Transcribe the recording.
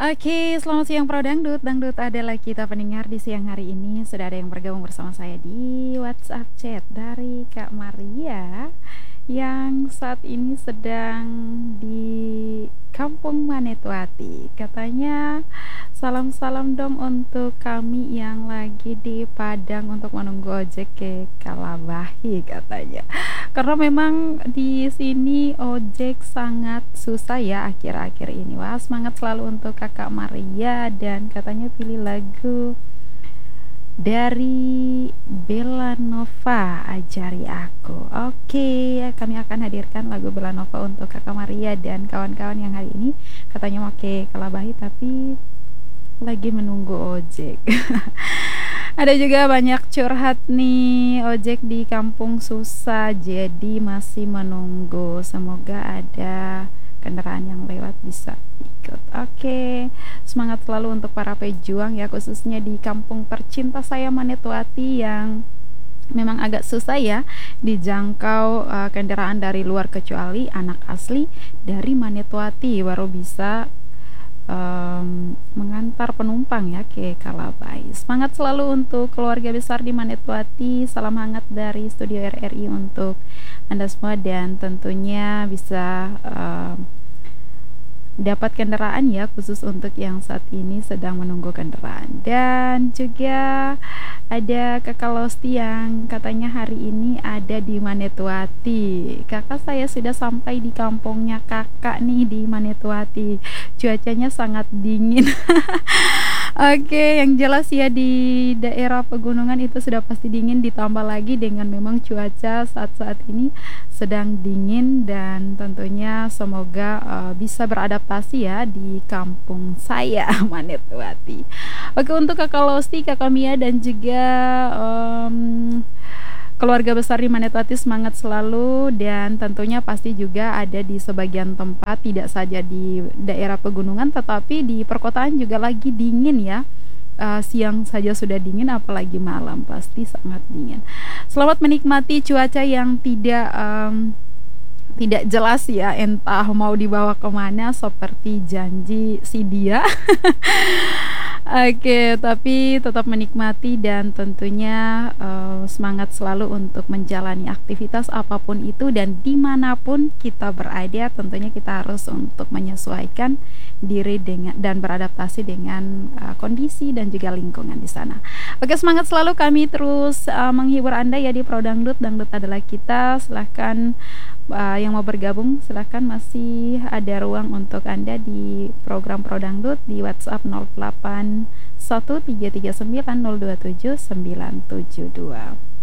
Oke, selamat siang Pro Dangdut. Dangdut adalah kita pendengar di siang hari ini. Sudah ada yang bergabung bersama saya di WhatsApp chat dari Kak Maria yang saat ini sedang di Kampung Manetuati. Katanya salam-salam dong untuk kami yang lagi di Padang untuk menunggu ojek ke Kalabahi katanya. Karena memang di sini ojek sangat susah ya akhir-akhir ini. Wah, semangat selalu untuk Kakak Maria dan katanya pilih lagu dari Belanova, Ajari Aku. Oke, kami akan hadirkan lagu Belanova untuk Kakak Maria dan kawan-kawan yang hari ini katanya mau ke Kalabahi tapi lagi menunggu ojek. Ada juga banyak curhat nih, ojek di kampung susah jadi masih menunggu. Semoga ada kendaraan yang lewat bisa ikut. Oke, semangat selalu untuk para pejuang ya, khususnya di kampung tercinta saya Manetuati yang memang agak susah ya dijangkau kendaraan dari luar, kecuali anak asli dari Manetuati baru bisa mengantar penumpang ya ke Kalabai. Semangat selalu untuk keluarga besar di Manetuati. Salam hangat dari Studio RRI untuk Anda semua dan tentunya bisa dapat kendaraan ya, khusus untuk yang saat ini sedang menunggu kendaraan. Dan juga ada Kakak Losti yang katanya hari ini ada di Manetuati. Kakak, saya sudah sampai di kampungnya kakak nih di Manetuati. Cuacanya sangat dingin. Oke, yang jelas ya di daerah pegunungan itu sudah pasti dingin, ditambah lagi dengan memang cuaca saat-saat ini sedang dingin dan tentunya semoga bisa beradaptasi ya di kampung saya Manetuati. Oke, untuk Kakak Losti, Kakak Mia dan juga keluarga besar di Manetuati semangat selalu dan tentunya pasti juga ada di sebagian tempat tidak saja di daerah pegunungan tetapi di perkotaan juga lagi dingin ya. Siang saja sudah dingin apalagi malam pasti sangat dingin. Selamat menikmati cuaca yang tidak jelas ya, entah mau dibawa kemana seperti janji si dia. Oke, tapi tetap menikmati dan tentunya semangat selalu untuk menjalani aktivitas apapun itu dan dimanapun kita berada. Tentunya kita harus untuk menyesuaikan diri dengan dan beradaptasi dengan kondisi dan juga lingkungan di sana. Oke, semangat selalu, kami terus menghibur Anda ya di Pro Dangdut. Dangdut adalah kita. Silahkan yang mau bergabung silahkan, masih ada ruang untuk Anda di program Pro Dangdut di WhatsApp 081339027972.